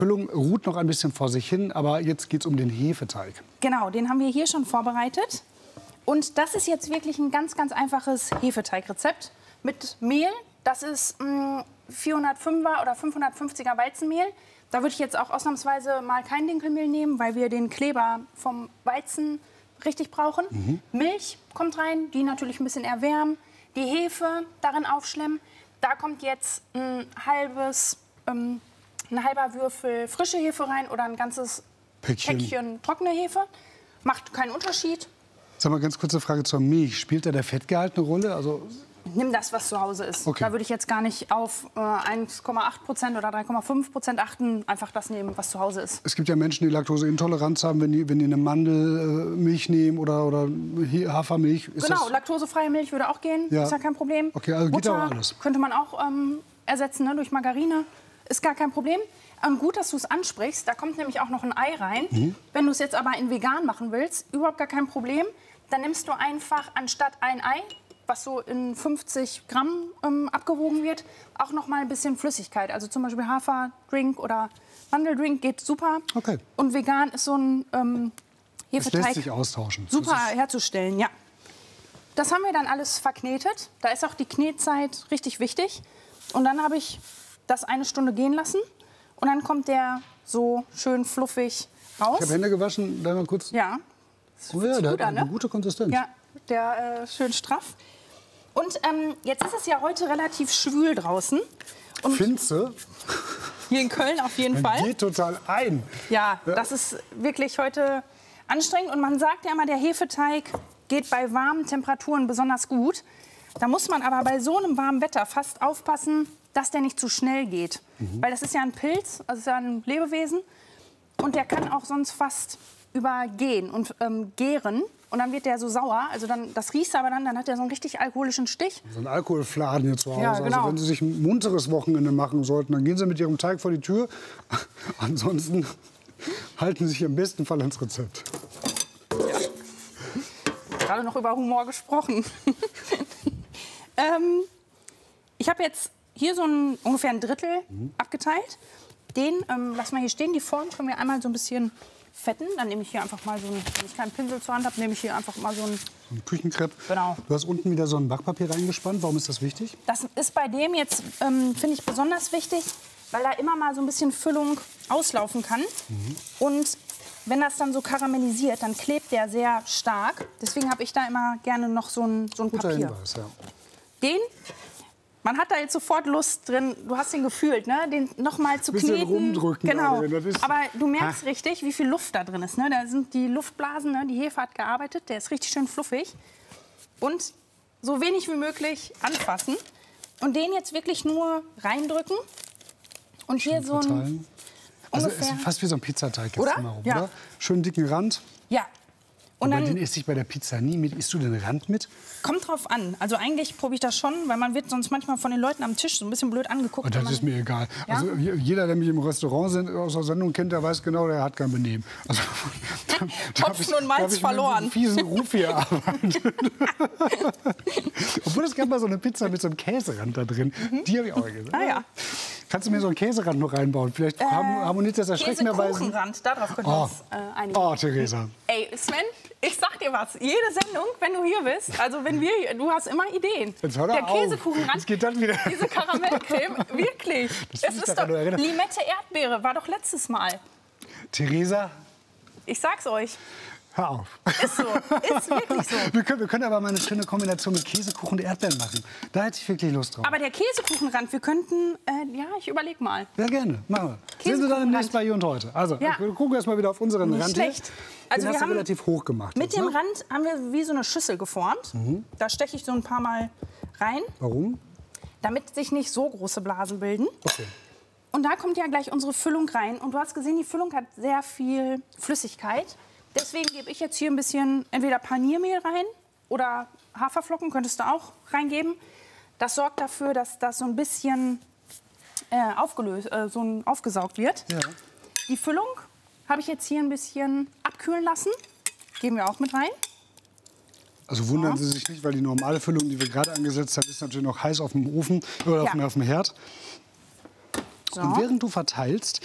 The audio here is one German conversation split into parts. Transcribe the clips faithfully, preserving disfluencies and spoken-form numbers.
Füllung ruht noch ein bisschen vor sich hin, aber jetzt geht es um den Hefeteig. Genau, den haben wir hier schon vorbereitet. Und das ist jetzt wirklich ein ganz, ganz einfaches Hefeteigrezept mit Mehl. Das ist mh, vierhundertfünfer oder fünfhundertfünfziger Weizenmehl. Da würde ich jetzt auch ausnahmsweise mal kein Dinkelmehl nehmen, weil wir den Kleber vom Weizen richtig brauchen. Mhm. Milch kommt rein, die natürlich ein bisschen erwärmen. Die Hefe darin aufschlemmen. Da kommt jetzt ein halbes, ähm, ein halber Würfel frische Hefe rein oder ein ganzes Päckchen, Päckchen trockene Hefe. Macht keinen Unterschied. Sag mal, ganz kurze Frage zur Milch. Spielt da der Fettgehalt eine Rolle? Also nimm das, was zu Hause ist. Okay. Da würde ich jetzt gar nicht auf äh, eins Komma acht Prozent oder drei Komma fünf Prozent achten. Einfach das nehmen, was zu Hause ist. Es gibt ja Menschen, die Laktoseintoleranz haben, wenn die, wenn die eine Mandelmilch nehmen oder, oder Hafermilch. Ist genau, das laktosefreie Milch würde auch gehen. Ja. Ist ja kein Problem. Okay, also geht Butter auch alles. Könnte man auch ähm, ersetzen, ne, durch Margarine. Ist gar kein Problem. Ähm, gut, dass du es ansprichst. Da kommt nämlich auch noch ein Ei rein. Mhm. Wenn du es jetzt aber in vegan machen willst, überhaupt gar kein Problem. Dann nimmst du einfach anstatt ein Ei, was so in fünfzig Gramm ähm, abgewogen wird, auch noch mal ein bisschen Flüssigkeit. Also zum Beispiel Haferdrink oder Mandeldrink geht super. Okay. Und vegan ist so ein ähm, Hefeteig. Das lässt sich austauschen. Super herzustellen, ja. Das haben wir dann alles verknetet. Da ist auch die Knetzeit richtig wichtig. Und dann habe ich das eine Stunde gehen lassen. Und dann kommt der so schön fluffig raus. Ich habe Hände gewaschen, da mal kurz. Ja. Oh ja, der hat eine ne? gute Konsistenz. Ja, der äh, schön straff. Und ähm, jetzt ist es ja heute relativ schwül draußen. Und findest du? Hier in Köln auf jeden Man Fall. geht total ein. Ja, ja, das ist wirklich heute anstrengend. Und man sagt ja immer, der Hefeteig geht bei warmen Temperaturen besonders gut. Da muss man aber bei so einem warmen Wetter fast aufpassen, dass der nicht zu schnell geht. Mhm. Weil das ist ja ein Pilz, also ist ja ein Lebewesen. Und der kann auch sonst fast übergehen und ähm, gären. Und dann wird der so sauer. Also dann, das riecht aber dann, dann hat der so einen richtig alkoholischen Stich. So ein Alkoholfladen hier zu Hause. Ja, genau. Also wenn Sie sich ein munteres Wochenende machen sollten, dann gehen Sie mit Ihrem Teig vor die Tür. Ansonsten halten Sie sich im besten Fall ans Rezept. Ja. Gerade noch über Humor gesprochen. ähm, ich habe jetzt hier so ein, ungefähr ein Drittel mhm. abgeteilt. Den ähm, lassen wir hier stehen. Die Form können wir einmal so ein bisschen fetten. Dann nehme ich hier einfach mal so einen, wenn ich keinen Pinsel zur Hand habe, nehme ich hier einfach mal so einen, so ein Küchenkrepp. Genau. Du hast unten wieder so ein Backpapier reingespannt. Warum ist das wichtig? Das ist bei dem jetzt, ähm, finde ich, besonders wichtig, weil da immer mal so ein bisschen Füllung auslaufen kann. Mhm. Und wenn das dann so karamellisiert, dann klebt der sehr stark. Deswegen habe ich da immer gerne noch so ein, so ein Guter Papier. Hinweis, ja. Den, man hat da jetzt sofort Lust drin, du hast den gefühlt, ne? Den noch mal zu bisschen kneten. rumdrücken. Genau. Aber, ist, aber du merkst ha. richtig, wie viel Luft da drin ist. Ne? Da sind die Luftblasen, ne? Die Hefe hat gearbeitet, der ist richtig schön fluffig. Und so wenig wie möglich anfassen. Und den jetzt wirklich nur reindrücken. Und schön hier so ein... Also es ist fast wie so ein Pizzateig jetzt oder? Rum, Ja. oder? Schön dicken Rand. Ja. Und aber dann, den esse ich bei der Pizza nie mit. Isst du den Rand mit? Kommt drauf an. Also eigentlich probiere ich das schon, weil man wird sonst manchmal von den Leuten am Tisch so ein bisschen blöd angeguckt. Und das ist mir egal. Ja? Also jeder, der mich im Restaurant sind, aus der Sendung kennt, der weiß genau, der hat kein Benehmen. Also, Hopfen und Malz verloren. Einen fiesen Ruf hier arbeiten. Obwohl es gab mal so eine Pizza mit so einem Käserand da drin. Mhm. Die habe ich auch gesehen. Ah, ja. Kannst du mir so einen Käserand noch reinbauen? Vielleicht äh, harmoniert das erschreckenderweise. Käsekuchenrand, darauf können wir oh. uns äh, einigen. Oh, Theresa. Ey, Sven, ich sag dir was. Jede Sendung, wenn du hier bist, also wenn wir, du hast immer Ideen. Jetzt hör doch Der auf. Käsekuchenrand, Jetzt geht das wieder. Diese Karamellcreme, wirklich. Das es ist doch, Limette Erdbeere war doch letztes Mal. Theresa. Ich sag's euch. Hör auf. Ist so, ist wirklich so. Wir können, wir können aber mal eine schöne Kombination mit Käsekuchen und Erdbeeren machen. Da hätte ich wirklich Lust drauf. Aber der Käsekuchenrand, wir könnten, äh, ja, ich überleg mal. Ja, gerne, machen wir. Sehen Sie dann demnächst bei Hier und Heute. Also, ja. wir gucken erst mal wieder auf unseren Nicht Rand schlecht. hier. Also Den wir hast du haben relativ hoch gemacht. Mit jetzt, dem ne? Rand haben wir wie so eine Schüssel geformt. Mhm. Da steche ich so ein paar Mal rein. Warum? Damit sich nicht so große Blasen bilden. Okay. Und da kommt ja gleich unsere Füllung rein. Und du hast gesehen, die Füllung hat sehr viel Flüssigkeit. Deswegen gebe ich jetzt hier ein bisschen entweder Paniermehl rein oder Haferflocken könntest du auch reingeben. Das sorgt dafür, dass das so ein bisschen äh, aufgelöst, äh, so ein, aufgesaugt wird. Ja. Die Füllung habe ich jetzt hier ein bisschen abkühlen lassen. Geben wir auch mit rein. Also wundern Sie sich nicht, weil die normale Füllung, die wir gerade angesetzt haben, ist natürlich noch heiß auf dem Ofen oder Ja. auf, dem, auf dem Herd. So. Und während du verteilst,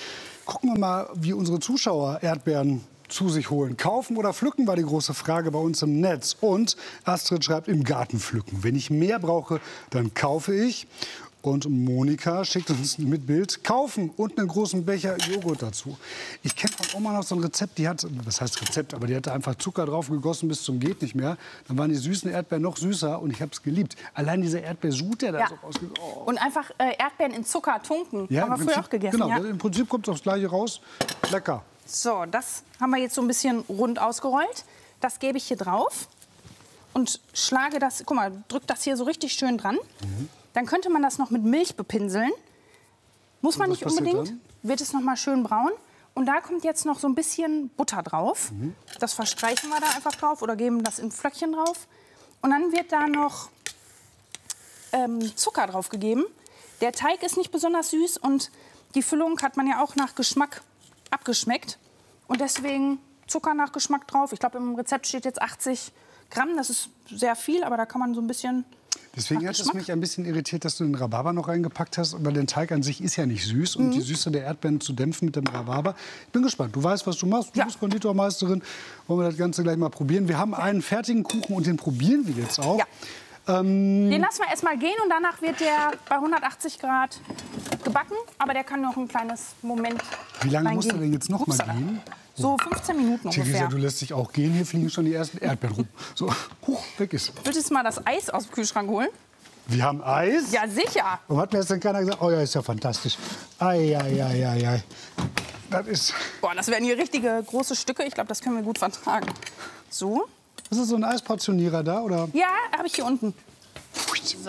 Gucken wir mal, wie unsere Zuschauer Erdbeeren zu sich holen. Kaufen oder pflücken war die große Frage bei uns im Netz. Und Astrid schreibt, im Garten pflücken. Wenn ich mehr brauche, dann kaufe ich. Und Monika schickt uns mit Bild kaufen und einen großen Becher Joghurt dazu. Ich kenne von Oma noch so ein Rezept, die hat, das heißt Rezept, aber die hatte einfach Zucker drauf gegossen bis zum geht nicht mehr. Dann waren die süßen Erdbeeren noch süßer und ich habe es geliebt. Allein dieser Erdbeersud, der da Ja. so rausgeht. Oh. Und einfach äh, Erdbeeren in Zucker tunken. Ja, haben wir im früher Prinzip- auch gegessen. Genau, Ja. im Prinzip kommt das Gleiche raus. Lecker. So, das haben wir jetzt so ein bisschen rund ausgerollt. Das gebe ich hier drauf und schlage das, guck mal, drück das hier so richtig schön dran. Mhm. Dann könnte man das noch mit Milch bepinseln. Muss man Und was nicht passiert unbedingt. dann? Wird es noch mal schön braun. Und da kommt jetzt noch so ein bisschen Butter drauf. Mhm. Das verstreichen wir da einfach drauf oder geben das in Flöckchen drauf. Und dann wird da noch ähm, Zucker drauf gegeben. Der Teig ist nicht besonders süß und die Füllung hat man ja auch nach Geschmack abgeschmeckt. Und deswegen Zucker nach Geschmack drauf. Ich glaube, im Rezept steht jetzt achtzig Gramm. Das ist sehr viel, aber da kann man so ein bisschen... Deswegen nach hat es Geschmack. mich ein bisschen irritiert, dass du den Rhabarber noch reingepackt hast. Weil der Teig an sich ist ja nicht süß. Und die Süße der Erdbeeren zu dämpfen mit dem Rhabarber. Ich bin gespannt. Du weißt, was du machst. Du Ja. bist Konditormeisterin. Wollen wir das Ganze gleich mal probieren. Wir haben einen fertigen Kuchen und den probieren wir jetzt auch. Ja. Den lassen wir erst mal gehen und danach wird der bei hundertachtzig Grad gebacken. Aber der kann noch ein kleines Moment Wie lange reingehen. muss der denn jetzt noch mal Upsala. gehen? So fünfzehn Minuten Theresa, ungefähr. du lässt dich auch gehen. Hier fliegen schon die ersten Erdbeeren rum. So, huch, weg ist. Willst du mal das Eis aus dem Kühlschrank holen? Wir haben Eis. Ja, sicher. Warum hat mir jetzt denn keiner gesagt, oh ja, ist ja fantastisch. Ei, ei, ei, ei, ei. Das ist, Boah, das werden hier richtige große Stücke. Ich glaube, das können wir gut vertragen. So. ist das so ein Eisportionierer da, oder? Ja, habe ich hier unten. So.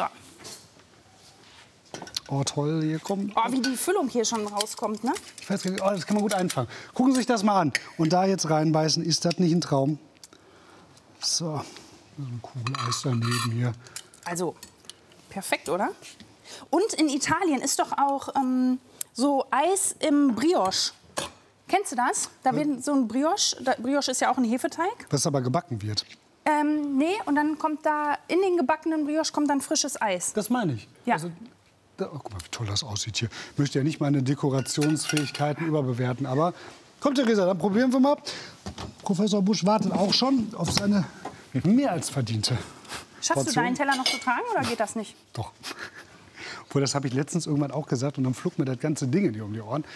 Oh, toll, hier kommt. Oh, wie die Füllung hier schon rauskommt, ne? Ich weiß gar nicht, oh, das kann man gut einfangen. Gucken Sie sich das mal an. Und da jetzt reinbeißen, ist das nicht ein Traum? So, eine Kugel Eis daneben hier. Also, perfekt, oder? Und in Italien ist doch auch ähm, so Eis im Brioche. Kennst du das? Da wird so ein Brioche, da, Brioche ist ja auch ein Hefeteig. Was aber gebacken wird. Ähm, nee, und dann kommt da in den gebackenen Brioche kommt dann frisches Eis. Das meine ich. Ja. Also, da, oh, guck mal, wie toll das aussieht hier. Ich möchte ja nicht meine Dekorationsfähigkeiten überbewerten, aber kommt, Theresa, dann probieren wir mal. Professor Busch wartet auch schon auf seine mehr als verdiente Schaffst du Portion. deinen Teller noch zu tragen oder geht das nicht? Doch. Obwohl, das habe ich letztens irgendwann auch gesagt und dann flog mir das ganze Ding hier um die Ohren.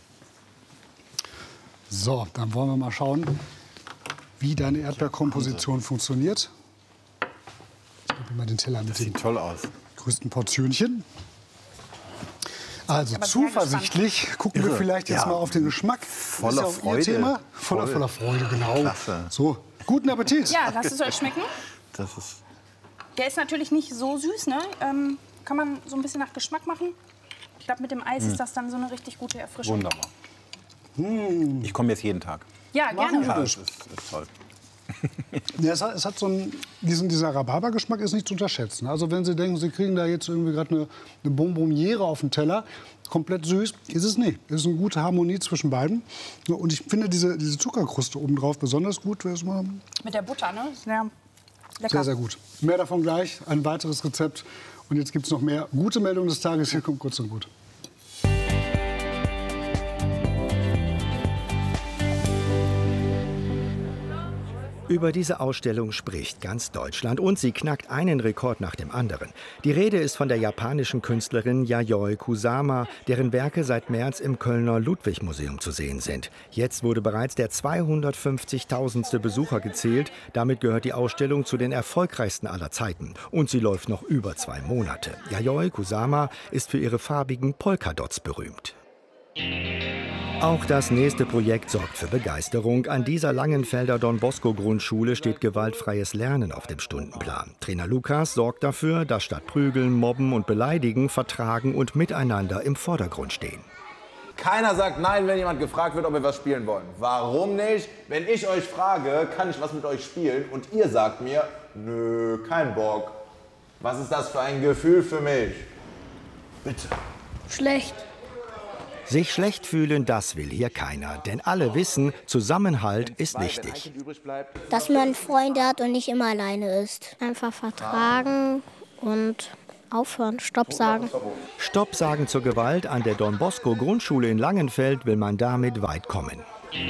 So, dann wollen wir mal schauen, wie deine Erdbeerkomposition funktioniert. Ich gebe mal den Teller mit Das den sieht toll aus. größten Portionchen. Also aber sehr zuversichtlich gucken wir Irre. vielleicht jetzt Ja. mal auf den Geschmack. Voller Das ist ja auch Freude. Ihr Thema. Voller, Voll. voller Freude, genau. Klasse. So, guten Appetit. Ja, lasst es euch schmecken. Das ist Der ist natürlich nicht so süß, ne? Ähm, kann man so ein bisschen nach Geschmack machen. Ich glaube, mit dem Eis ist das dann so eine richtig gute Erfrischung. wunderbar. Ich komme jetzt jeden Tag. Ja, Machen gerne. wir. Ja, das ist, das ist toll. Ja, es hat, es hat so einen, diesen, dieser Rhabarbergeschmack ist nicht zu unterschätzen. Also wenn Sie denken, Sie kriegen da jetzt irgendwie gerade eine, eine Bonbonniere auf dem Teller, komplett süß, ist es nicht. Es ist eine gute Harmonie zwischen beiden. Und ich finde diese, diese Zuckerkruste obendrauf besonders gut. Das ist mal Mit der Butter, ne? Sehr lecker. sehr, sehr gut. Mehr davon gleich, ein weiteres Rezept. Und jetzt gibt es noch mehr gute Meldungen des Tages. Hier kommt kurz und gut. Über diese Ausstellung spricht ganz Deutschland und sie knackt einen Rekord nach dem anderen. Die Rede ist von der japanischen Künstlerin Yayoi Kusama, deren Werke seit März im Kölner Ludwig-Museum zu sehen sind. Jetzt wurde bereits der zweihundertfünfzigtausendste Besucher gezählt. Damit gehört die Ausstellung zu den erfolgreichsten aller Zeiten. Und sie läuft noch über zwei Monate. Yayoi Kusama ist für ihre farbigen Polkadots berühmt. Auch das nächste Projekt sorgt für Begeisterung. An dieser Langenfelder Don-Bosco-Grundschule steht gewaltfreies Lernen auf dem Stundenplan. Trainer Lukas sorgt dafür, dass statt Prügeln, Mobben und Beleidigen Vertragen und Miteinander im Vordergrund stehen. Keiner sagt nein, wenn jemand gefragt wird, ob wir was spielen wollen. Warum nicht? Wenn ich euch frage, kann ich was mit euch spielen und ihr sagt mir, nö, kein Bock. Was ist das für ein Gefühl für mich? Bitte. Schlecht. Sich schlecht fühlen, das will hier keiner. Denn alle wissen, Zusammenhalt ist wichtig. Dass man Freunde hat und nicht immer alleine ist. Einfach vertragen und Aufhören, Stopp sagen. Stopp sagen zur Gewalt. An der Don Bosco Grundschule in Langenfeld will man damit weit kommen.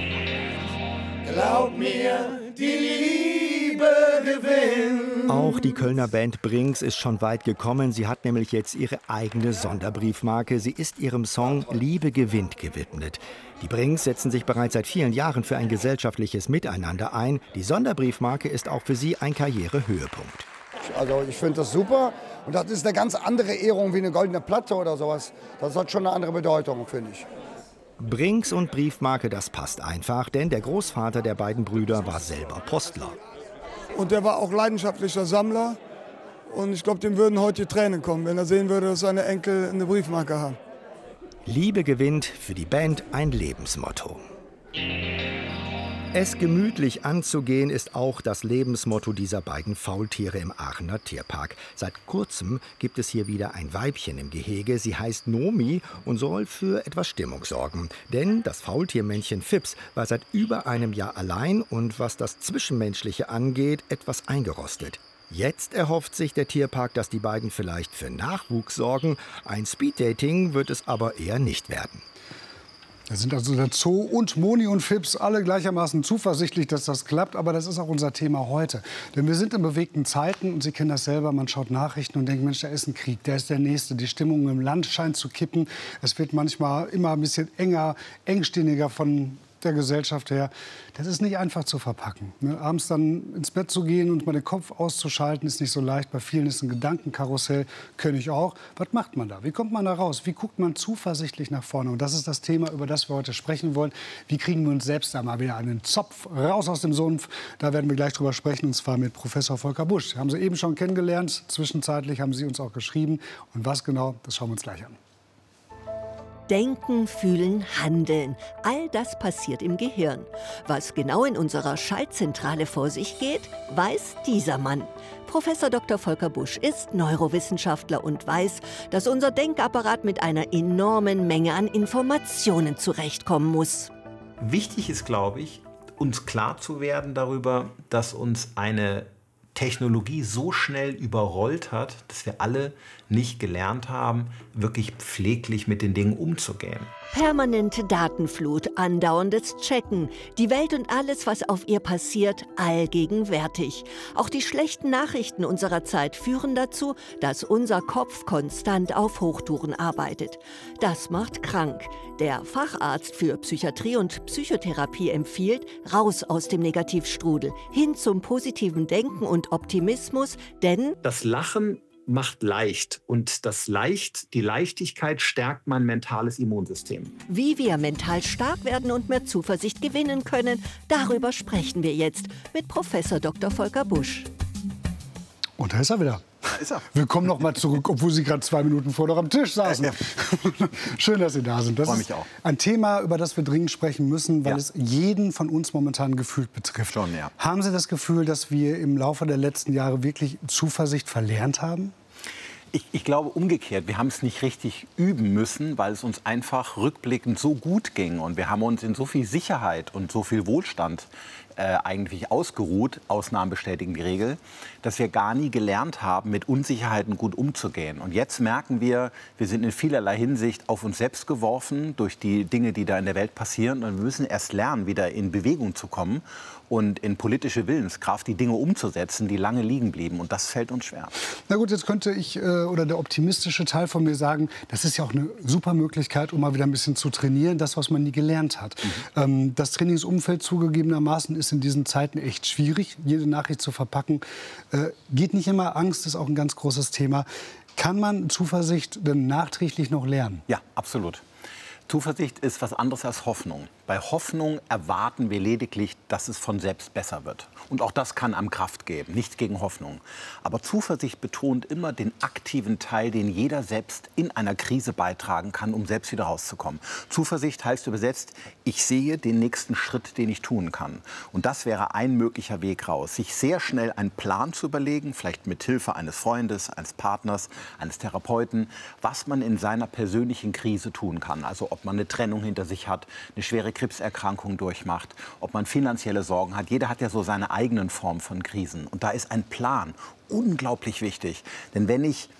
Glaub mir, die Liebe gewinnt. Auch die Kölner Band Brings ist schon weit gekommen. Sie hat nämlich jetzt ihre eigene Sonderbriefmarke. Sie ist ihrem Song Liebe gewinnt gewidmet. Die Brings setzen sich bereits seit vielen Jahren für ein gesellschaftliches Miteinander ein. Die Sonderbriefmarke ist auch für sie ein Karrierehöhepunkt. Also ich finde das super und das ist eine ganz andere Ehrung wie eine goldene Platte oder sowas. Das hat schon eine andere Bedeutung, finde ich. Brings und Briefmarke, das passt einfach, denn der Großvater der beiden Brüder war selber Postler. Und der war auch leidenschaftlicher Sammler und ich glaube, dem würden heute die Tränen kommen, wenn er sehen würde, dass seine Enkel eine Briefmarke haben. Liebe gewinnt, für die Band ein Lebensmotto. Es gemütlich anzugehen ist auch das Lebensmotto dieser beiden Faultiere im Aachener Tierpark. Seit kurzem gibt es hier wieder ein Weibchen im Gehege. Sie heißt Nomi und soll für etwas Stimmung sorgen. Denn das Faultiermännchen Fips war seit über einem Jahr allein und was das Zwischenmenschliche angeht, etwas eingerostet. Jetzt erhofft sich der Tierpark, dass die beiden vielleicht für Nachwuchs sorgen. Ein Speeddating wird es aber eher nicht werden. Da sind also der Zoo und Moni und Fips alle gleichermaßen zuversichtlich, dass das klappt. Aber das ist auch unser Thema heute. Denn wir sind in bewegten Zeiten und Sie kennen das selber. Man schaut Nachrichten und denkt, Mensch, da ist ein Krieg, der ist der Nächste. Die Stimmung im Land scheint zu kippen. Es wird manchmal immer ein bisschen enger, engstirniger von der Gesellschaft her. Das ist nicht einfach zu verpacken. Ne? Abends dann ins Bett zu gehen und mal den Kopf auszuschalten, ist nicht so leicht. Bei vielen ist ein Gedankenkarussell, kenne ich auch. Was macht man da? Wie kommt man da raus? Wie guckt man zuversichtlich nach vorne? Und das ist das Thema, über das wir heute sprechen wollen. Wie kriegen wir uns selbst da mal wieder einen Zopf raus aus dem Sumpf? Da werden wir gleich drüber sprechen, und zwar mit Professor Volker Busch. Haben Sie eben schon kennengelernt. Zwischenzeitlich haben Sie uns auch geschrieben. Und was genau, das schauen wir uns gleich an. Denken, fühlen, handeln. All das passiert im Gehirn. Was genau in unserer Schaltzentrale vor sich geht, weiß dieser Mann. Professor Doktor Volker Busch ist Neurowissenschaftler und weiß, dass unser Denkapparat mit einer enormen Menge an Informationen zurechtkommen muss. Wichtig ist, glaube ich, uns klar zu werden darüber, dass uns eine Technologie so schnell überrollt hat, dass wir alle nicht gelernt haben, wirklich pfleglich mit den Dingen umzugehen. Permanente Datenflut, andauerndes Checken, die Welt und alles, was auf ihr passiert, allgegenwärtig. Auch die schlechten Nachrichten unserer Zeit führen dazu, dass unser Kopf konstant auf Hochtouren arbeitet. Das macht krank. Der Facharzt für Psychiatrie und Psychotherapie empfiehlt, raus aus dem Negativstrudel, hin zum positiven Denken und Optimismus, denn das Lachen macht leicht und das Leicht, die Leichtigkeit stärkt mein mentales Immunsystem. Wie wir mental stark werden und mehr Zuversicht gewinnen können, darüber sprechen wir jetzt mit Professor Doktor Volker Busch. Und da ist er wieder. Da ist er. Willkommen noch mal zurück, obwohl Sie gerade zwei Minuten vor noch am Tisch saßen. Äh, ja. Schön, dass Sie da sind. Das Freue ist mich auch. Ein Thema, über das wir dringend sprechen müssen, weil Ja. es jeden von uns momentan gefühlt betrifft. Schon, ja. Haben Sie das Gefühl, dass wir im Laufe der letzten Jahre wirklich Zuversicht verlernt haben? Ich, ich glaube umgekehrt, wir haben es nicht richtig üben müssen, weil es uns einfach rückblickend so gut ging. Und wir haben uns in so viel Sicherheit und so viel Wohlstand äh, eigentlich ausgeruht, Ausnahmen bestätigen die Regel, dass wir gar nie gelernt haben, mit Unsicherheiten gut umzugehen. Und jetzt merken wir, wir sind in vielerlei Hinsicht auf uns selbst geworfen durch die Dinge, die da in der Welt passieren. Und wir müssen erst lernen, wieder in Bewegung zu kommen und in politische Willenskraft die Dinge umzusetzen, die lange liegen blieben. Und das fällt uns schwer. Na gut, jetzt könnte ich äh, oder der optimistische Teil von mir sagen, das ist ja auch eine super Möglichkeit, um mal wieder ein bisschen zu trainieren, das, was man nie gelernt hat. Mhm. Ähm, das Trainingsumfeld zugegebenermaßen ist in diesen Zeiten echt schwierig, jede Nachricht zu verpacken. Äh, geht nicht immer, Angst ist auch ein ganz großes Thema. Kann man Zuversicht denn nachträglich noch lernen? Ja, absolut. Zuversicht ist was anderes als Hoffnung. Bei Hoffnung erwarten wir lediglich, dass es von selbst besser wird. Und auch das kann einem Kraft geben, nichts gegen Hoffnung. Aber Zuversicht betont immer den aktiven Teil, den jeder selbst in einer Krise beitragen kann, um selbst wieder rauszukommen. Zuversicht heißt übersetzt, ich sehe den nächsten Schritt, den ich tun kann. Und das wäre ein möglicher Weg raus. Sich sehr schnell einen Plan zu überlegen, vielleicht mit Hilfe eines Freundes, eines Partners, eines Therapeuten, was man in seiner persönlichen Krise tun kann. Also ob man eine Trennung hinter sich hat, eine schwere Krebserkrankung durchmacht, ob man finanzielle Sorgen hat. Jeder hat ja so seine eigenen Formen von Krisen. Und da ist ein Plan unglaublich wichtig. Denn wenn ich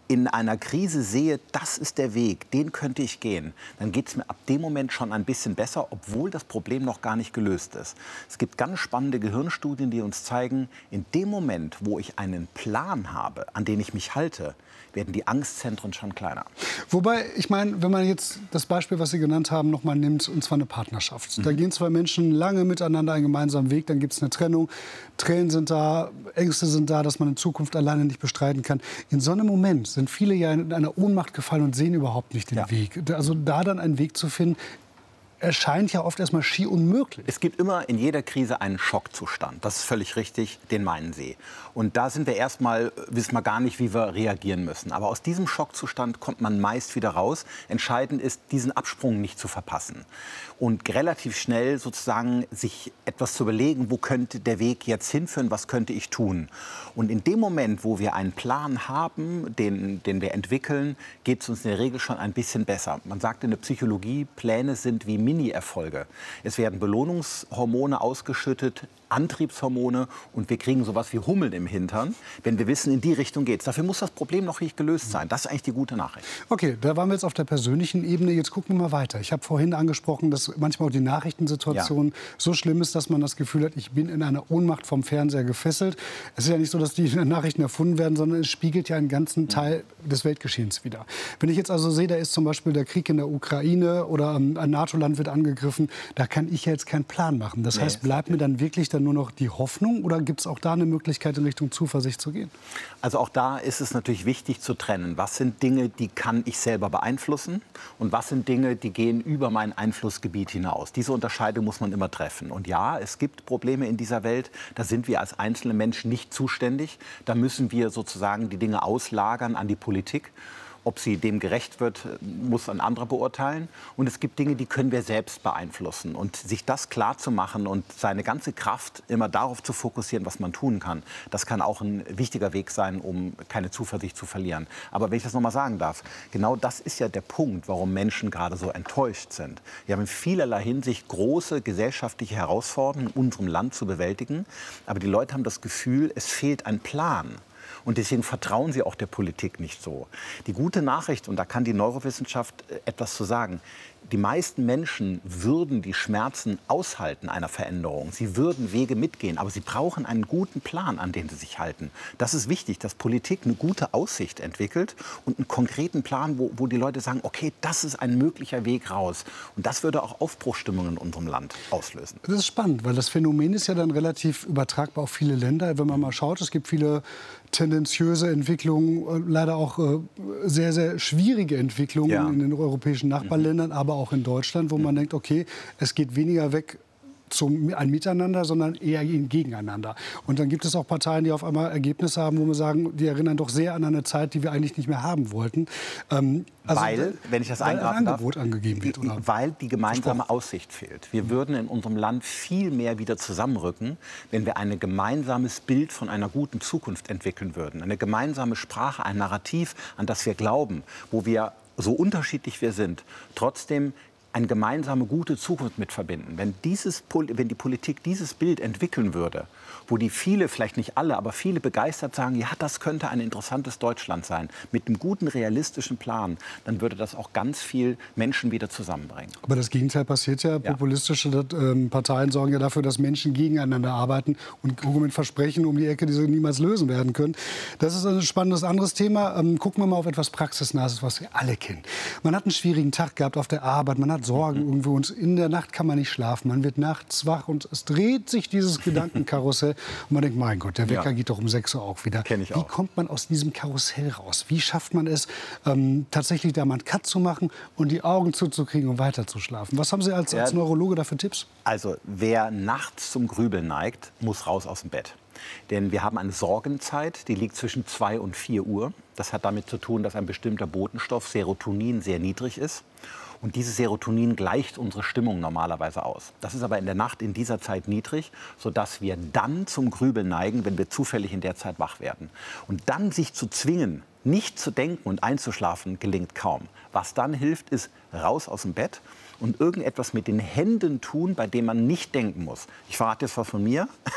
in einer Krise sehe, das ist der Weg, den könnte ich gehen, dann geht es mir ab dem Moment schon ein bisschen besser, obwohl das Problem noch gar nicht gelöst ist. Es gibt ganz spannende Gehirnstudien, die uns zeigen, in dem Moment, wo ich einen Plan habe, an den ich mich halte, werden die Angstzentren schon kleiner. Wobei, ich meine, wenn man jetzt das Beispiel, was Sie genannt haben, noch mal nimmt, und zwar eine Partnerschaft. Mhm. Da gehen zwei Menschen lange miteinander einen gemeinsamen Weg, dann gibt es eine Trennung, Tränen sind da, Ängste sind da, dass man in Zukunft alleine nicht bestreiten kann. In so einem Moment sind viele ja in einer Ohnmacht gefallen und sehen überhaupt nicht den ja. Weg. Also da dann einen Weg zu finden, erscheint ja oft erstmal schier unmöglich. Es gibt immer in jeder Krise einen Schockzustand. Das ist völlig richtig, den meinen Sie. Und da sind wir erstmal, wissen wir gar nicht, wie wir reagieren müssen. Aber aus diesem Schockzustand kommt man meist wieder raus. Entscheidend ist, diesen Absprung nicht zu verpassen. Und relativ schnell sozusagen sich etwas zu überlegen, wo könnte der Weg jetzt hinführen, was könnte ich tun. Und in dem Moment, wo wir einen Plan haben, den, den wir entwickeln, geht es uns in der Regel schon ein bisschen besser. Man sagt in der Psychologie, Pläne sind wie Mini-Erfolge. Es werden Belohnungshormone ausgeschüttet, Antriebshormone und wir kriegen sowas wie Hummeln im Hintern, wenn wir wissen, in die Richtung geht's. Dafür muss das Problem noch nicht gelöst sein. Das ist eigentlich die gute Nachricht. Okay, da waren wir jetzt auf der persönlichen Ebene. Jetzt gucken wir mal weiter. Ich habe vorhin angesprochen, dass manchmal auch die Nachrichtensituation ja. so schlimm ist, dass man das Gefühl hat, ich bin in einer Ohnmacht vom Fernseher gefesselt. Es ist ja nicht so, dass die Nachrichten erfunden werden, sondern es spiegelt ja einen ganzen Teil des Weltgeschehens wider. Wenn ich jetzt also sehe, da ist zum Beispiel der Krieg in der Ukraine oder ein NATO-Land wird angegriffen, da kann ich ja jetzt keinen Plan machen. Das heißt, bleibt mir dann wirklich dann nur noch die Hoffnung oder gibt es auch da eine Möglichkeit, in Richtung Zuversicht zu gehen? Also auch da ist es natürlich wichtig zu trennen. Was sind Dinge, die kann ich selber beeinflussen und was sind Dinge, die gehen über mein Einflussgebiet hinaus? Diese Unterscheidung muss man immer treffen. Und ja, es gibt Probleme in dieser Welt, da sind wir als einzelne Menschen nicht zuständig. Da müssen wir sozusagen die Dinge auslagern an die Politik. Ob sie dem gerecht wird, muss ein anderer beurteilen. Und es gibt Dinge, die können wir selbst beeinflussen. Und sich das klar zu machen und seine ganze Kraft immer darauf zu fokussieren, was man tun kann, das kann auch ein wichtiger Weg sein, um keine Zuversicht zu verlieren. Aber wenn ich das noch mal sagen darf, genau das ist ja der Punkt, warum Menschen gerade so enttäuscht sind. Wir haben in vielerlei Hinsicht große gesellschaftliche Herausforderungen in unserem Land zu bewältigen. Aber die Leute haben das Gefühl, es fehlt ein Plan. Und deswegen vertrauen sie auch der Politik nicht so. Die gute Nachricht, und da kann die Neurowissenschaft etwas zu sagen, die meisten Menschen würden die Schmerzen aushalten einer Veränderung. Sie würden Wege mitgehen, aber sie brauchen einen guten Plan, an den sie sich halten. Das ist wichtig, dass Politik eine gute Aussicht entwickelt und einen konkreten Plan, wo, wo die Leute sagen, okay, das ist ein möglicher Weg raus. Und das würde auch Aufbruchsstimmungen in unserem Land auslösen. Das ist spannend, weil das Phänomen ist ja dann relativ übertragbar auf viele Länder. Wenn man mal schaut, es gibt viele tendenziöse Entwicklungen, leider auch äh, sehr, sehr schwierige Entwicklungen ja. in den europäischen Nachbarländern, mhm. aber auch in Deutschland, wo mhm. man denkt, okay, es geht weniger weg zum ein Miteinander, sondern eher ein Gegeneinander. Und dann gibt es auch Parteien, die auf einmal Ergebnisse haben, wo wir sagen, die erinnern doch sehr an eine Zeit, die wir eigentlich nicht mehr haben wollten. Ähm, also weil, wenn ich das eingreifen darf, angegeben wird, oder? Weil die gemeinsame Aussicht fehlt. Wir würden in unserem Land viel mehr wieder zusammenrücken, wenn wir ein gemeinsames Bild von einer guten Zukunft entwickeln würden. Eine gemeinsame Sprache, ein Narrativ, an das wir glauben, wo wir, so unterschiedlich wir sind, trotzdem eine gemeinsame gute Zukunft mit verbinden. Wenn, dieses, wenn die Politik dieses Bild entwickeln würde, wo die viele, vielleicht nicht alle, aber viele begeistert sagen, ja, das könnte ein interessantes Deutschland sein, mit einem guten, realistischen Plan, dann würde das auch ganz viel Menschen wieder zusammenbringen. Aber das Gegenteil passiert ja. Populistische äh, Parteien sorgen ja dafür, dass Menschen gegeneinander arbeiten und mit Versprechen um die Ecke, die sie niemals lösen werden können. Das ist ein spannendes anderes Thema. Ähm, gucken wir mal auf etwas Praxisnahes, was wir alle kennen. Man hat einen schwierigen Tag gehabt auf der Arbeit, man hat Sorgen mhm. irgendwo und in der Nacht kann man nicht schlafen. Man wird nachts wach und es dreht sich dieses Gedankenkarussell und man denkt, mein Gott, der Wecker ja. geht doch um sechs Uhr auch wieder. Kenn ich Wie auch. kommt man aus diesem Karussell raus? Wie schafft man es, ähm, tatsächlich da mal einen Cut zu machen und die Augen zuzukriegen und weiter zu schlafen? Was haben Sie als, als Neurologe da für Tipps? Also, wer nachts zum Grübeln neigt, muss raus aus dem Bett. Denn wir haben eine Sorgenzeit, die liegt zwischen zwei und vier Uhr. Das hat damit zu tun, dass ein bestimmter Botenstoff, Serotonin, sehr niedrig ist. Und dieses Serotonin gleicht unsere Stimmung normalerweise aus. Das ist aber in der Nacht in dieser Zeit niedrig, sodass wir dann zum Grübeln neigen, wenn wir zufällig in der Zeit wach werden. Und dann sich zu zwingen, nicht zu denken und einzuschlafen, gelingt kaum. Was dann hilft, ist raus aus dem Bett und irgendetwas mit den Händen tun, bei dem man nicht denken muss. Ich verrate jetzt was von mir.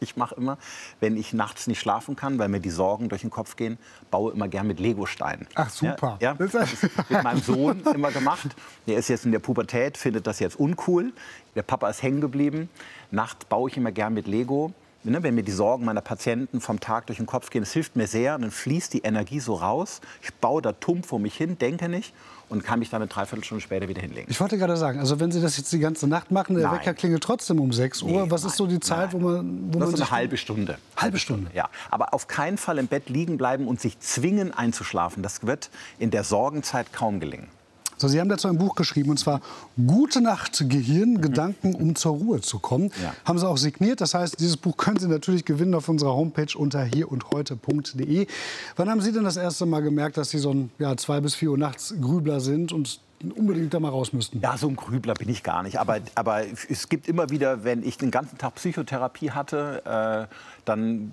Ich mache immer, wenn ich nachts nicht schlafen kann, weil mir die Sorgen durch den Kopf gehen, baue immer gern mit Legosteinen. Ach, super. Ja, ja, das ist mit meinem Sohn immer gemacht. Der ist jetzt in der Pubertät, findet das jetzt uncool. Der Papa ist hängen geblieben. Nachts baue ich immer gern mit Lego. Wenn mir die Sorgen meiner Patienten vom Tag durch den Kopf gehen, das hilft mir sehr. Und dann fließt die Energie so raus. Ich baue da tump vor mich hin, denke nicht und kann mich dann eine Dreiviertelstunde später wieder hinlegen. Ich wollte gerade sagen, also wenn Sie das jetzt die ganze Nacht machen, der Nein. Wecker klingelt trotzdem um sechs Uhr. Nee, Was nein, ist so die Zeit, nein. wo man, wo das man ist sich eine halbe Stunde. Halbe Stunde? Ja, aber auf keinen Fall im Bett liegen bleiben und sich zwingen einzuschlafen. Das wird in der Sorgenzeit kaum gelingen. So, Sie haben dazu ein Buch geschrieben, und zwar Gute Nacht, Gehirn, Gedanken, um zur Ruhe zu kommen. Ja. Haben Sie auch signiert. Das heißt, dieses Buch können Sie natürlich gewinnen auf unserer Homepage unter hier und heute punkt de. Wann haben Sie denn das erste Mal gemerkt, dass Sie so ein ja, zwei bis vier Uhr nachts Grübler sind und unbedingt da mal raus müssten? Ja, so ein Grübler bin ich gar nicht. Aber, aber es gibt immer wieder, wenn ich den ganzen Tag Psychotherapie hatte, äh, dann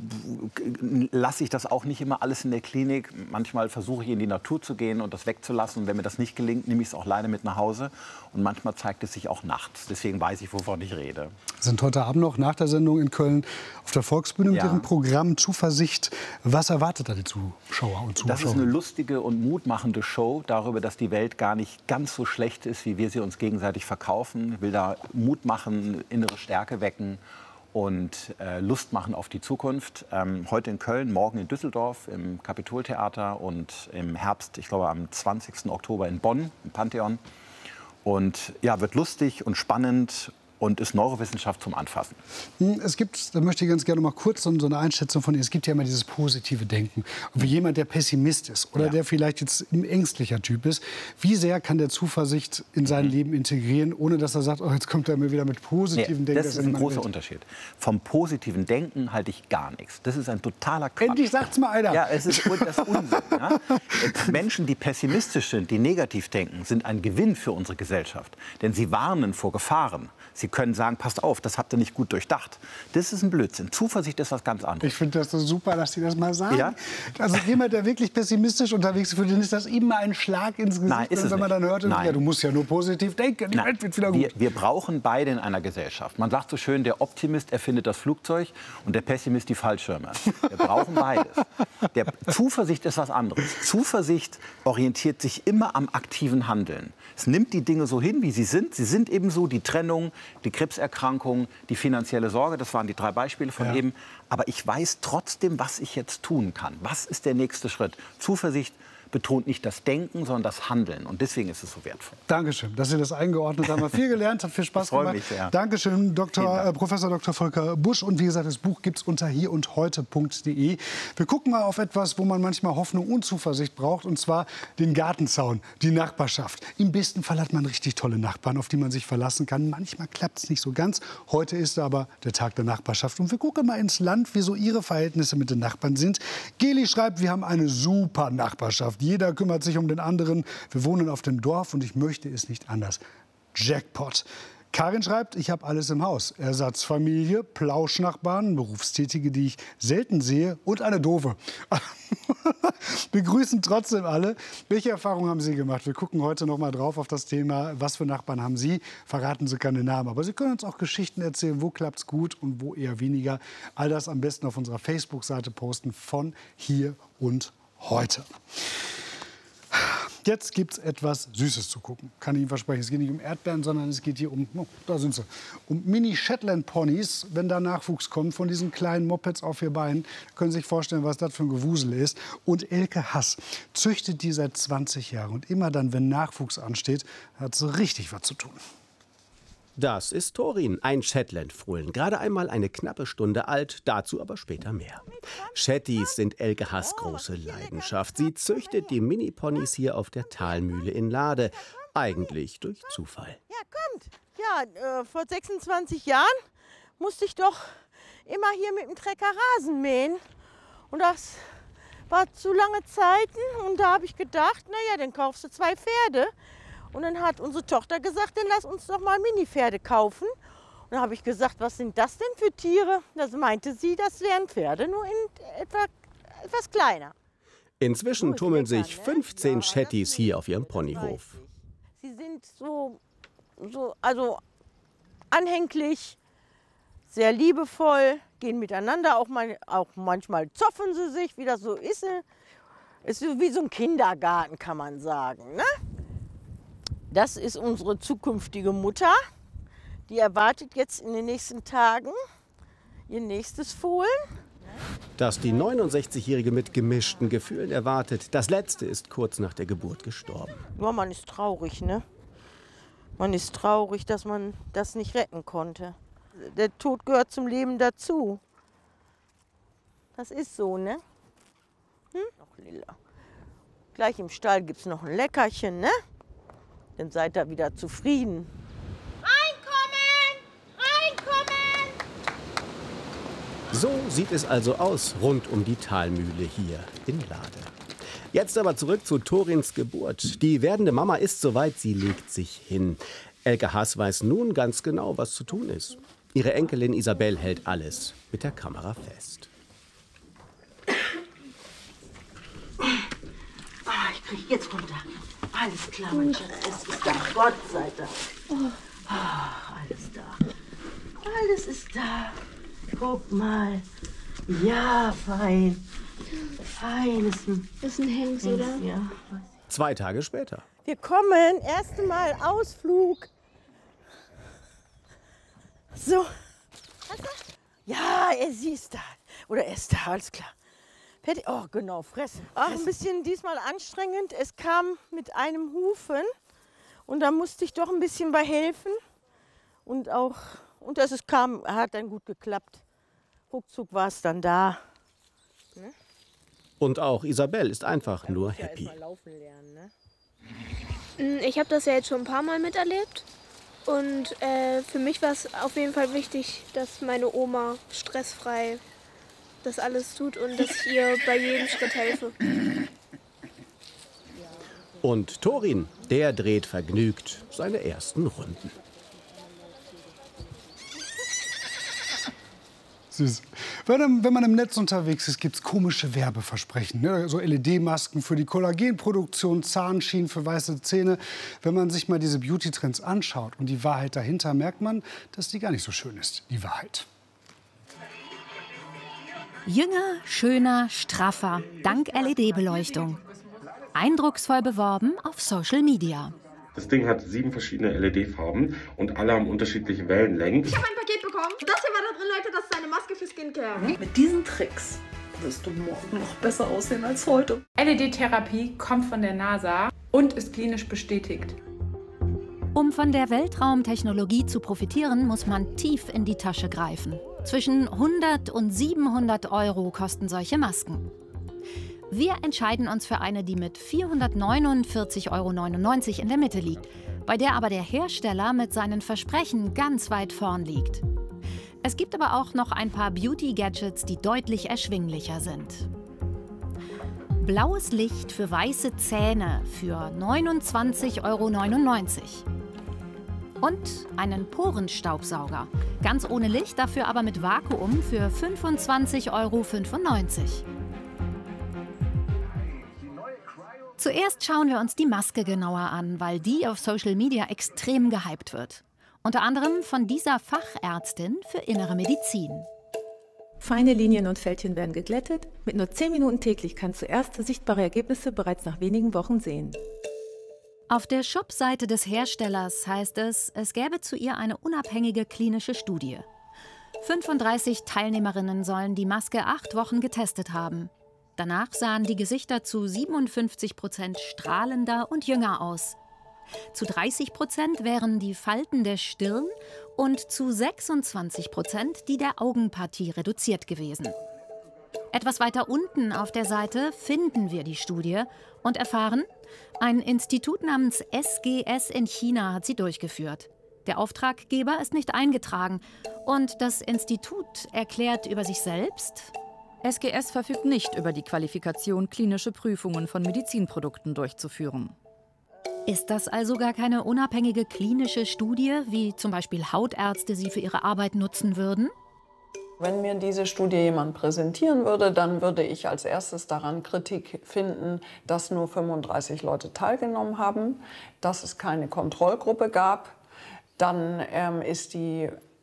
lasse ich das auch nicht immer alles in der Klinik. Manchmal versuche ich in die Natur zu gehen und das wegzulassen. Und wenn mir das nicht gelingt, nehme ich es auch leider mit nach Hause. Und manchmal zeigt es sich auch nachts. Deswegen weiß ich, wovon ich rede. Sie sind heute Abend noch nach der Sendung in Köln auf der Volksbühne mit Ja. Ihrem Programm Zuversicht. Was erwartet da die Zuschauer und Zuschauer? Das ist eine lustige und mutmachende Show darüber, dass die Welt gar nicht ganz so schlecht ist, wie wir sie uns gegenseitig verkaufen. Ich will da Mut machen, innere Stärke wecken und äh, Lust machen auf die Zukunft. Ähm, heute in Köln, morgen in Düsseldorf im Kapitoltheater und im Herbst, ich glaube am zwanzigsten Oktober in Bonn im Pantheon. Und ja, wird lustig und spannend und ist Neurowissenschaft zum Anfassen. Es gibt, da möchte ich ganz gerne mal kurz so eine Einschätzung von Ihnen. Es gibt ja immer dieses positive Denken. Und wie jemand, der Pessimist ist oder Ja. der vielleicht jetzt ein ängstlicher Typ ist, wie sehr kann der Zuversicht in sein Mhm. Leben integrieren, ohne dass er sagt, oh, jetzt kommt er mir wieder mit positiven Nee, Denken. das ist in ein meine großer Welt. Unterschied. Vom positiven Denken halte ich gar nichts. Das ist ein totaler Quatsch. Endlich sagt's mal einer. Ja, es ist, das ist Unsinn. Ja? Menschen, die pessimistisch sind, die negativ denken, sind ein Gewinn für unsere Gesellschaft. Denn sie warnen vor Gefahren. Sie können sagen, passt auf, das habt ihr nicht gut durchdacht. Das ist ein Blödsinn. Zuversicht ist was ganz anderes. Ich finde das so super, dass Sie das mal sagen. Ja? Also jemand, der wirklich pessimistisch unterwegs ist, für den ist das immer ein Schlag ins Gesicht. Nein, ist wenn es man nicht. dann hört, Nein. ja, du musst ja nur positiv denken, die Nein, Welt wird wieder gut. wir, wir brauchen beide in einer Gesellschaft. Man sagt so schön, der Optimist erfindet das Flugzeug und der Pessimist die Fallschirme. Wir brauchen beides. Der Zuversicht ist was anderes. Zuversicht orientiert sich immer am aktiven Handeln. Es nimmt die Dinge so hin, wie sie sind. Sie sind eben so, die Trennung, die Krebserkrankung, die finanzielle Sorge. Das waren die drei Beispiele von Ja. eben. Aber ich weiß trotzdem, was ich jetzt tun kann. Was ist der nächste Schritt? Zuversicht betont nicht das Denken, sondern das Handeln. Und deswegen ist es so wertvoll. Dankeschön, dass Sie das eingeordnet haben. Hat viel gelernt, hat viel Spaß Ich freu gemacht. mich sehr. Dankeschön, Doktor, Vielen Dank. äh, Professor Doktor Volker Busch. Und wie gesagt, das Buch gibt es unter hier und heute punkt de. Wir gucken mal auf etwas, wo man manchmal Hoffnung und Zuversicht braucht, und zwar den Gartenzaun, die Nachbarschaft. Im besten Fall hat man richtig tolle Nachbarn, auf die man sich verlassen kann. Manchmal klappt es nicht so ganz. Heute ist aber der Tag der Nachbarschaft. Und wir gucken mal ins Land, wie so Ihre Verhältnisse mit den Nachbarn sind. Geli schreibt, wir haben eine super Nachbarschaft. Jeder kümmert sich um den anderen. Wir wohnen auf dem Dorf und ich möchte es nicht anders. Jackpot. Karin schreibt, ich habe alles im Haus. Ersatzfamilie, Plauschnachbarn, Berufstätige, die ich selten sehe und eine Doofe. Begrüßen trotzdem alle. Welche Erfahrungen haben Sie gemacht? Wir gucken heute noch mal drauf auf das Thema, was für Nachbarn haben Sie? Verraten Sie keine Namen, aber Sie können uns auch Geschichten erzählen, wo klappt es gut und wo eher weniger. All das am besten auf unserer Facebook-Seite posten von hier und heute. Jetzt gibt es etwas Süßes zu gucken. Kann ich Ihnen versprechen. Es geht nicht um Erdbeeren, sondern es geht hier um, oh, da sind sie, um Mini-Shetland-Ponys. Wenn da Nachwuchs kommt von diesen kleinen Mopeds auf vier Beinen, können Sie sich vorstellen, was das für ein Gewusel ist. Und Elke Hass züchtet die seit zwanzig Jahren. Und immer dann, wenn Nachwuchs ansteht, hat sie richtig was zu tun. Das ist Torin, ein Shetland-Fohlen, gerade einmal eine knappe Stunde alt, dazu aber später mehr. Shetties sind Elke Hass' große Leidenschaft. Sie züchtet die Mini-Ponys hier auf der Talmühle in Lade, eigentlich durch Zufall. Ja, kommt. Ja, äh, vor sechsundzwanzig Jahren musste ich doch immer hier mit dem Trecker Rasen mähen. Und das war zu lange Zeiten. Und da habe ich gedacht, naja, dann kaufst du zwei Pferde. Und dann hat unsere Tochter gesagt, dann lass uns doch mal Mini-Pferde kaufen. Und dann habe ich gesagt, was sind das denn für Tiere? Das meinte sie, das wären Pferde, nur in etwa, etwas kleiner. Inzwischen tummeln sich fünfzehn Shetties hier auf ihrem Ponyhof. Sie sind so, so, also anhänglich, sehr liebevoll. gehen miteinander, auch, mal, auch manchmal zoffen sie sich, wie das so ist. Es ist wie so ein Kindergarten, kann man sagen. Ne? Das ist unsere zukünftige Mutter. Die erwartet jetzt in den nächsten Tagen ihr nächstes Fohlen. Das die neunundsechzigjährige mit gemischten Gefühlen erwartet. Das letzte ist kurz nach der Geburt gestorben. Ja, man ist traurig, ne? Man ist traurig, dass man das nicht retten konnte. Der Tod gehört zum Leben dazu. Das ist so, ne? Hm? Noch lila. Gleich im Stall gibt es noch ein Leckerchen, ne? Dann seid ihr wieder zufrieden. So sieht es also aus rund um die Talmühle hier in Lade. Jetzt aber zurück zu Thorins Geburt. Die werdende Mama ist soweit, sie legt sich hin. Elke Haas weiß nun ganz genau, was zu tun ist. Ihre Enkelin Isabel hält alles mit der Kamera fest. Ah, ich krieg jetzt runter. Alles klar, mein Schatz, es ist da. Gott sei Dank. Ah, alles da. Alles ist da. Guck mal. Ja, fein. Fein ist ein, ist ein Hengst, oder? Ja. Zwei Tage später. Wir kommen. Erste Mal Ausflug. So. Hast du? Ja, er sie ist da. Oder er ist da, alles klar. Fertig. Oh, genau, fressen. Ach, ein bisschen diesmal anstrengend. Es kam mit einem Hufen. Und da musste ich doch ein bisschen bei helfen. Und auch, und dass es kam, hat dann gut geklappt. Ruckzuck war es dann da. Ne? Und auch Isabel ist einfach nur happy. Ja, erst mal laufen lernen, ne? Ich habe das ja jetzt schon ein paar Mal miterlebt. Und äh, für mich war es auf jeden Fall wichtig, dass meine Oma stressfrei das alles tut und dass ich ihr bei jedem Schritt helfe. Und Thorin, der dreht vergnügt seine ersten Runden. Süß. Wenn, wenn man im Netz unterwegs ist, gibt es komische Werbeversprechen. Ne? So L E D-Masken für die Kollagenproduktion, Zahnschienen für weiße Zähne. Wenn man sich mal diese Beauty-Trends anschaut und die Wahrheit dahinter, merkt man, dass die gar nicht so schön ist, die Wahrheit. Jünger, schöner, straffer, dank L E D-Beleuchtung. Eindrucksvoll beworben auf Social Media. Das Ding hat sieben verschiedene L E D-Farben und alle haben unterschiedliche Wellenlängen. Ich habe ein Paket bekommen. Das hier war da drin, Leute, das ist eine Maske für Skincare. Mit diesen Tricks wirst du morgen noch besser aussehen als heute. L E D-Therapie kommt von der NASA und ist klinisch bestätigt. Um von der Weltraumtechnologie zu profitieren, muss man tief in die Tasche greifen. Zwischen hundert und siebenhundert Euro kosten solche Masken. Wir entscheiden uns für eine, die mit vierhundertneunundvierzig Euro neunundneunzig in der Mitte liegt, bei der aber der Hersteller mit seinen Versprechen ganz weit vorn liegt. Es gibt aber auch noch ein paar Beauty-Gadgets, die deutlich erschwinglicher sind. Blaues Licht für weiße Zähne für neunundzwanzig Euro neunundneunzig. Und einen Porenstaubsauger. Ganz ohne Licht, dafür aber mit Vakuum für fünfundzwanzig Euro fünfundneunzig. Zuerst schauen wir uns die Maske genauer an, weil die auf Social Media extrem gehypt wird. Unter anderem von dieser Fachärztin für innere Medizin. Feine Linien und Fältchen werden geglättet. Mit nur zehn Minuten täglich kannst du erste sichtbare Ergebnisse bereits nach wenigen Wochen sehen. Auf der Shop-Seite des Herstellers heißt es, es gäbe zu ihr eine unabhängige klinische Studie. fünfunddreißig Teilnehmerinnen sollen die Maske acht Wochen getestet haben. Danach sahen die Gesichter zu siebenundfünfzig Prozent strahlender und jünger aus. Zu dreißig Prozent wären die Falten der Stirn und zu sechsundzwanzig Prozent die der Augenpartie reduziert gewesen. Etwas weiter unten auf der Seite finden wir die Studie und erfahren, ein Institut namens S G S in China hat sie durchgeführt. Der Auftraggeber ist nicht eingetragen und das Institut erklärt über sich selbst: S G S verfügt nicht über die Qualifikation, klinische Prüfungen von Medizinprodukten durchzuführen. Ist das also gar keine unabhängige klinische Studie, wie zum Beispiel Hautärzte sie für ihre Arbeit nutzen würden? Wenn mir diese Studie jemand präsentieren würde, dann würde ich als erstes daran Kritik finden, dass nur fünfunddreißig Leute teilgenommen haben, dass es keine Kontrollgruppe gab. Dann ähm, ist die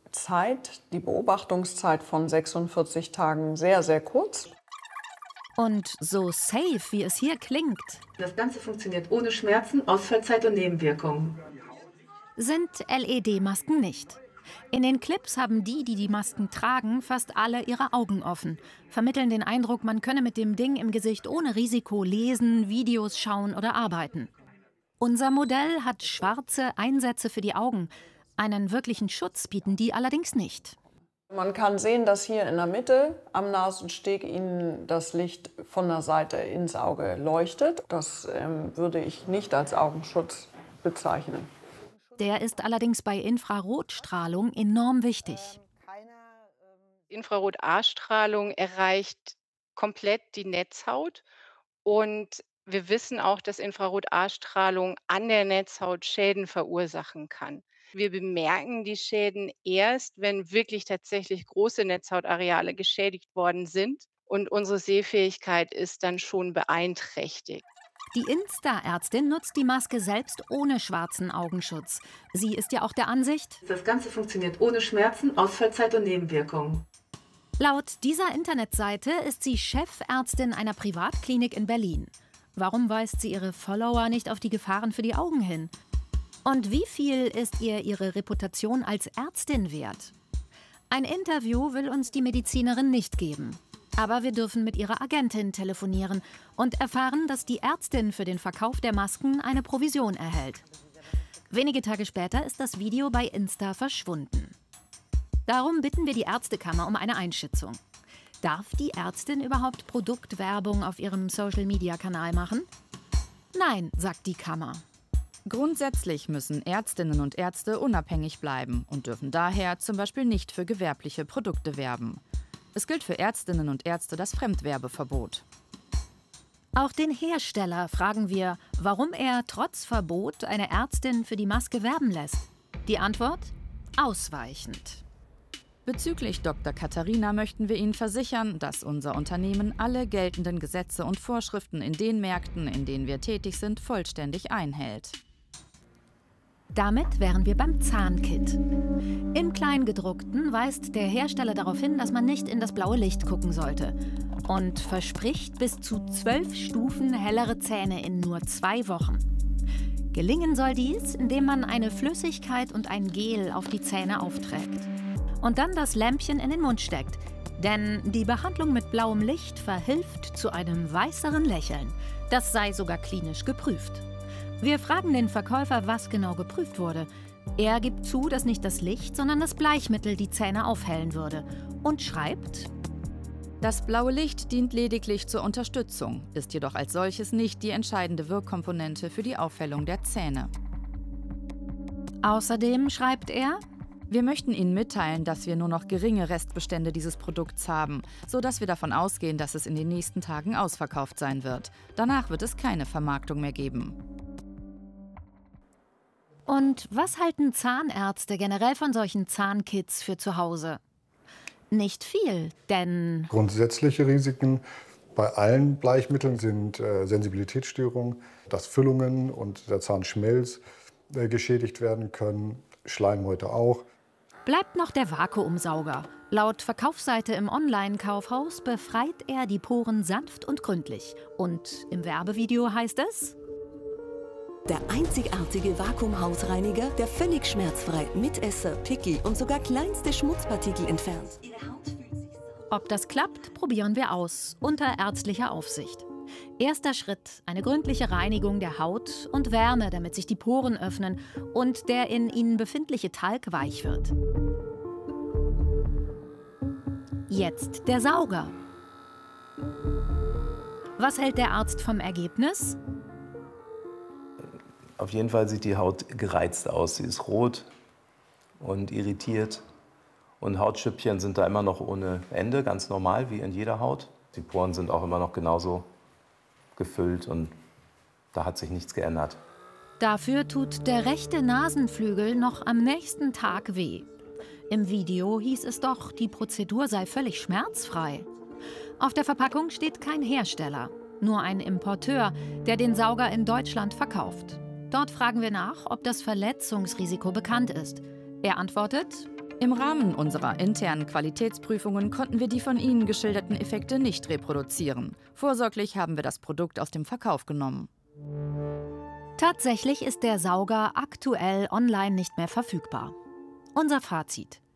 Zeit, die Beobachtungszeit von sechsundvierzig Tagen sehr, sehr kurz. Und so safe, wie es hier klingt, Das Ganze funktioniert ohne Schmerzen, Ausfallzeit und Nebenwirkungen. sind L E D-Masken nicht. In den Clips haben die, die die Masken tragen, fast alle ihre Augen offen, vermitteln den Eindruck, man könne mit dem Ding im Gesicht ohne Risiko lesen, Videos schauen oder arbeiten. Unser Modell hat schwarze Einsätze für die Augen. Einen wirklichen Schutz bieten die allerdings nicht. Man kann sehen, dass hier in der Mitte am Nasensteg Ihnen das Licht von der Seite ins Auge leuchtet. Das ähm, würde ich nicht als Augenschutz bezeichnen. Der ist allerdings bei Infrarotstrahlung enorm wichtig. Infrarot-A-Strahlung erreicht komplett die Netzhaut. Und wir wissen auch, dass Infrarot-A-Strahlung an der Netzhaut Schäden verursachen kann. Wir bemerken die Schäden erst, wenn wirklich tatsächlich große Netzhautareale geschädigt worden sind. Und unsere Sehfähigkeit ist dann schon beeinträchtigt. Die Insta-Ärztin nutzt die Maske selbst ohne schwarzen Augenschutz. Sie ist ja auch der Ansicht, Das Ganze funktioniert ohne Schmerzen, Ausfallzeit und Nebenwirkungen. laut dieser Internetseite ist sie Chefärztin einer Privatklinik in Berlin. Warum weist sie ihre Follower nicht auf die Gefahren für die Augen hin? Und wie viel ist ihr ihre Reputation als Ärztin wert? Ein Interview will uns die Medizinerin nicht geben. Aber wir dürfen mit ihrer Agentin telefonieren und erfahren, dass die Ärztin für den Verkauf der Masken eine Provision erhält. Wenige Tage später ist das Video bei Insta verschwunden. Darum bitten wir die Ärztekammer um eine Einschätzung. Darf die Ärztin überhaupt Produktwerbung auf ihrem Social-Media-Kanal machen? Nein, sagt die Kammer. Grundsätzlich müssen Ärztinnen und Ärzte unabhängig bleiben und dürfen daher zum Beispiel nicht für gewerbliche Produkte werben. Es gilt für Ärztinnen und Ärzte das Fremdwerbeverbot. Auch den Hersteller fragen wir, warum er trotz Verbot eine Ärztin für die Maske werben lässt. Die Antwort? Ausweichend. Bezüglich Doktor Katharina möchten wir Ihnen versichern, dass unser Unternehmen alle geltenden Gesetze und Vorschriften in den Märkten, in denen wir tätig sind, vollständig einhält. Damit wären wir beim Zahnkit. Im Kleingedruckten weist der Hersteller darauf hin, dass man nicht in das blaue Licht gucken sollte und verspricht bis zu zwölf Stufen hellere Zähne in nur zwei Wochen. Gelingen soll dies, indem man eine Flüssigkeit und ein Gel auf die Zähne aufträgt und dann das Lämpchen in den Mund steckt. Denn die Behandlung mit blauem Licht verhilft zu einem weißeren Lächeln. Das sei sogar klinisch geprüft. Wir fragen den Verkäufer, was genau geprüft wurde. Er gibt zu, dass nicht das Licht, sondern das Bleichmittel die Zähne aufhellen würde und schreibt: Das blaue Licht dient lediglich zur Unterstützung, ist jedoch als solches nicht die entscheidende Wirkkomponente für die Aufhellung der Zähne. Außerdem schreibt er: Wir möchten Ihnen mitteilen, dass wir nur noch geringe Restbestände dieses Produkts haben, sodass wir davon ausgehen, dass es in den nächsten Tagen ausverkauft sein wird. Danach wird es keine Vermarktung mehr geben. Und was halten Zahnärzte generell von solchen Zahnkits für zu Hause? Nicht viel, denn grundsätzliche Risiken bei allen Bleichmitteln sind äh, Sensibilitätsstörungen, dass Füllungen und der Zahnschmelz äh, geschädigt werden können, Schleimhäute auch. bleibt noch der Vakuumsauger. Laut Verkaufsseite im Online-Kaufhaus befreit er die Poren sanft und gründlich. Und im Werbevideo heißt es: Der einzigartige Vakuumhausreiniger, der völlig schmerzfrei Mitesser, Pickel und sogar kleinste Schmutzpartikel entfernt. Ob das klappt, probieren wir aus, unter ärztlicher Aufsicht. Erster Schritt: eine gründliche Reinigung der Haut und Wärme, damit sich die Poren öffnen und der in ihnen befindliche Talg weich wird. Jetzt der Sauger. Was hält der Arzt vom Ergebnis? Auf jeden Fall sieht die Haut gereizt aus. Sie ist rot und irritiert. Und Hautschüppchen sind da immer noch ohne Ende, ganz normal, wie in jeder Haut. Die Poren sind auch immer noch genauso gefüllt und da hat sich nichts geändert. Dafür tut der rechte Nasenflügel noch am nächsten Tag weh. Im Video hieß es doch, die Prozedur sei völlig schmerzfrei. Auf der Verpackung steht kein Hersteller, nur ein Importeur, der den Sauger in Deutschland verkauft. Dort fragen wir nach, ob das Verletzungsrisiko bekannt ist. Er antwortet: Im Rahmen unserer internen Qualitätsprüfungen konnten wir die von Ihnen geschilderten Effekte nicht reproduzieren. Vorsorglich haben wir das Produkt aus dem Verkauf genommen. Tatsächlich ist der Sauger aktuell online nicht mehr verfügbar. Unser Fazit: